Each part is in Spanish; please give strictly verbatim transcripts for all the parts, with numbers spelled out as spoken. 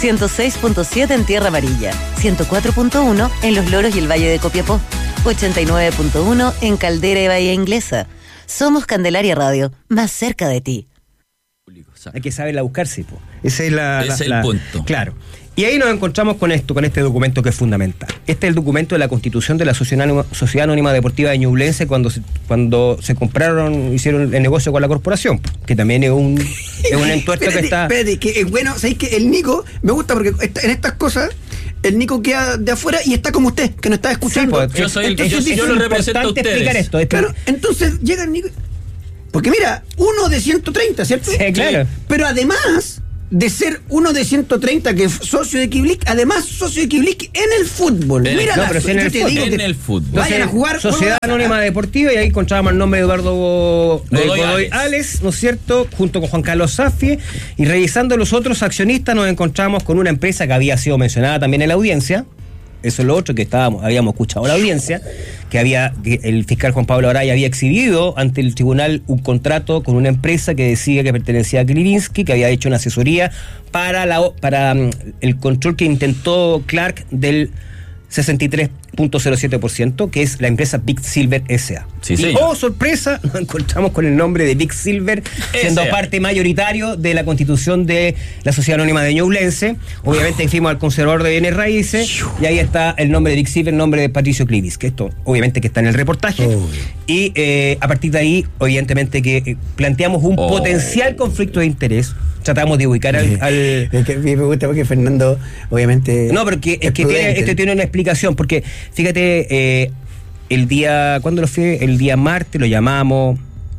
ciento seis punto siete en Tierra Amarilla, ciento cuatro punto uno en Los Loros y el Valle de Copiapó, ochenta y nueve punto uno en Caldera y Bahía Inglesa. Somos Candelaria Radio, más cerca de ti. Hay que saberla buscarse, po. Ese es, la, es la, el la, punto. Claro. Y ahí nos encontramos con esto, con este documento que es fundamental. Este es el documento de la constitución de la Sociedad Anónima, Sociedad Anónima Deportiva de Ñublense cuando se, cuando se compraron, hicieron el negocio con la corporación, que también es un, es un entuerto que está... Espérate, que es bueno, ¿sabéis que el Nico me gusta porque en estas cosas el Nico queda de afuera y está como usted, que no está escuchando? Sí, pues, yo soy el que yo, es yo lo represento a ustedes. Explicar esto, es claro, entonces llega el Nico... Porque mira, uno de ciento treinta, ¿cierto? Sí, claro. Pero además de ser uno de ciento treinta que es socio de Kiblick, además socio de Kiblick en el fútbol. En, mira, no, la, pero si en el te fútbol. digo En que el fútbol. vayan a jugar Sociedad bueno, Anónima Deportiva, y ahí encontrábamos el nombre de Eduardo Godoy Godoy Ales. Ales, ¿no es cierto?, junto con Juan Carlos Safie, y revisando los otros accionistas nos encontramos con una empresa que había sido mencionada también en la audiencia. Eso es lo otro que estábamos, habíamos escuchado en la audiencia, que había que el fiscal Juan Pablo Araya había exhibido ante el tribunal un contrato con una empresa que decía que pertenecía a Klivinsky, que había hecho una asesoría para la para um, el control que intentó Clark del sesenta y tres punto cero siete por ciento, que es la empresa Big Silver S A. Sí, y señor. oh, sorpresa, nos encontramos con el nombre de Big Silver, siendo S A. parte mayoritario de la constitución de la Sociedad Anónima de Ñublense. Obviamente ahí fuimos al conservador de bienes raíces, y ahí está el nombre de Big Silver, el nombre de Patricio Klivinsky, que esto obviamente que está en el reportaje. Oh. Y eh, a partir de ahí, evidentemente que eh, planteamos un Oh. potencial conflicto de interés. Tratamos de ubicar al... al Es que me gusta porque Fernando, obviamente. no, pero que, es que tiene, esto tiene una explicación, porque fíjate, eh, el día, ¿cuándo lo fue? El día martes lo llamamos,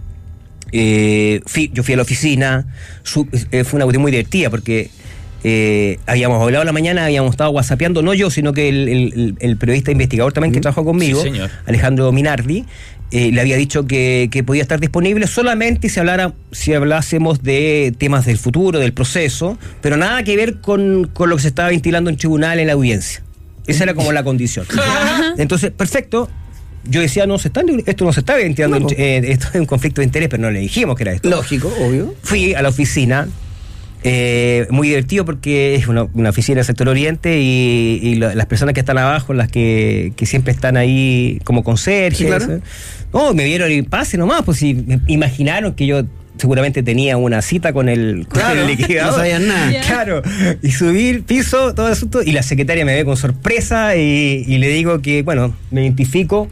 eh, fui, yo fui a la oficina, su, eh, fue una cuestión muy divertida, porque eh, habíamos hablado en la mañana, habíamos estado whatsappeando, no yo, sino que el, el, el periodista investigador también que trabajó conmigo, Sí, señor. Alejandro Minardi, eh, le había dicho que, que podía estar disponible solamente si hablara, si hablásemos de temas del futuro, del proceso, pero nada que ver con, con lo que se estaba ventilando en tribunal en la audiencia. Esa era como la condición. Entonces, perfecto. Yo decía, no se está, esto no se está ventilando, No, eh, esto es un conflicto de interés, pero no le dijimos que era esto. Lógico, obvio. Fui a la oficina, eh, muy divertido porque es una, una oficina del sector oriente, y, y lo, las personas que están abajo, las que, que siempre están ahí como conserjes, Sí, claro. ¿eh? No, me vieron y pase nomás, pues si me imaginaron que yo seguramente tenía una cita con el, con Claro, el liquidador. no sabían nada. Ya. Claro, y subí el piso, todo el asunto, y la secretaria me ve con sorpresa, y, y le digo que, bueno, me identifico.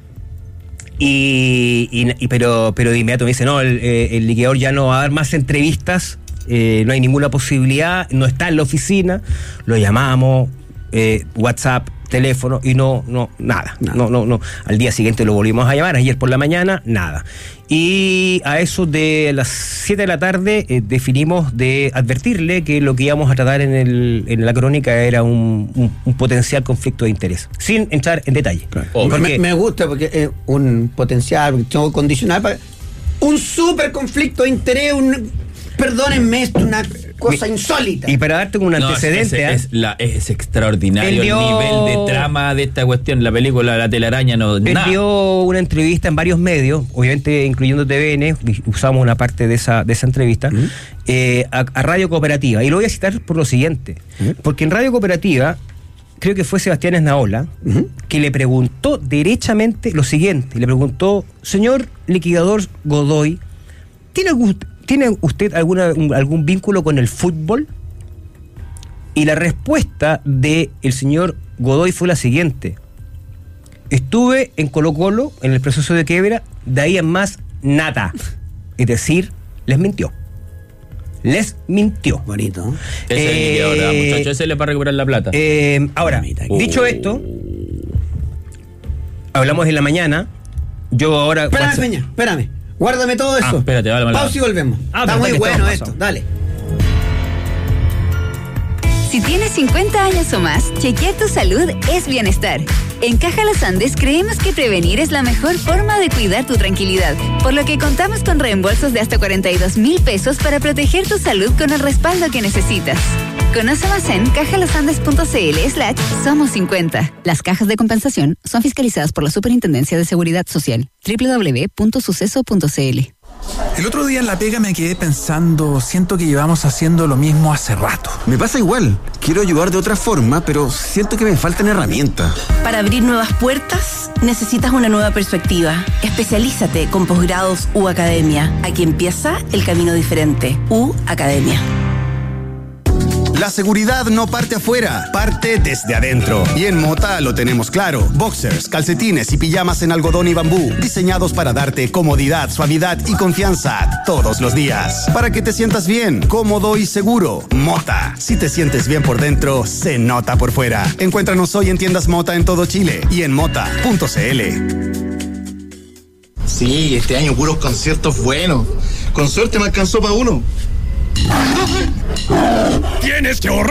Y, y, y pero pero de inmediato me dice, no, el, eh, el liquidador ya no va a dar más entrevistas, eh, no hay ninguna posibilidad, no está en la oficina, lo llamamos, eh, WhatsApp, teléfono, y no, no, nada, Nada. no, no, no. Al día siguiente lo volvimos a llamar, ayer por la mañana, nada. Y a eso de las siete de la tarde eh, definimos de advertirle que lo que íbamos a tratar en, el, en la crónica era un, un, un potencial conflicto de interés, sin entrar en detalle. Oh, me, Porque- me gusta porque es un potencial, tengo condicional para un súper conflicto de interés, un, perdónenme, esto es una cosa insólita. Y para darte un No, antecedente, es, ¿eh? es, la, es extraordinario Él dio- el nivel de trama de esta cuestión. La película La telaraña no... Él nada. dio una entrevista en varios medios, obviamente incluyendo T V N, usamos una parte de esa, de esa entrevista, Uh-huh. eh, a, a Radio Cooperativa. Y lo voy a citar por lo siguiente, Uh-huh. porque en Radio Cooperativa, creo que fue Sebastián Esnaola, Uh-huh. que le preguntó derechamente lo siguiente, le preguntó, señor liquidador Godoy, ¿tiene, algún, ¿tiene usted alguna, un- algún vínculo con el fútbol? Y la respuesta del señor Godoy fue la siguiente: estuve en Colo Colo en el proceso de quiebra, de ahí en más nada. Es decir, les mintió. Les mintió. Bonito. Ese es el liquidador, ¿verdad, Eh, muchacho? Ese le para recuperar la plata. Eh, ahora, Mamita, dicho Oh. esto, hablamos en la mañana. Yo ahora. Espérame, WhatsApp- Peña, espérame. Guárdame todo eso. Ah, espérate, vale, vale. Pausa y volvemos. Ah, Está pero muy que bueno estamos esto. pasados. Dale. Si tienes cincuenta años o más, chequear tu salud es bienestar. En Caja Los Andes creemos que prevenir es la mejor forma de cuidar tu tranquilidad, por lo que contamos con reembolsos de hasta cuarenta y dos mil pesos para proteger tu salud con el respaldo que necesitas. Conoce más en cajalosandes.cl slash somos cincuenta. Las cajas de compensación son fiscalizadas por la Superintendencia de Seguridad Social. doble u doble u doble u punto suceso punto c l. El otro día en la pega me quedé pensando, siento que llevamos haciendo lo mismo hace rato. Me pasa igual, quiero ayudar de otra forma, pero siento que me faltan herramientas. Para abrir nuevas puertas, necesitas una nueva perspectiva. Especialízate con posgrados U Academia. Aquí empieza el camino diferente. U Academia. La seguridad no parte afuera, parte desde adentro. Y en Mota lo tenemos claro. Boxers, calcetines y pijamas en algodón y bambú, diseñados para darte comodidad, suavidad y confianza todos los días. Para que te sientas bien, cómodo y seguro. Mota. Si te sientes bien por dentro, se nota por fuera. Encuéntranos hoy en tiendas Mota en todo Chile y en mota punto cl. Sí, este año puros conciertos buenos. Con suerte me alcanzó para uno. Tienes que ahorrar.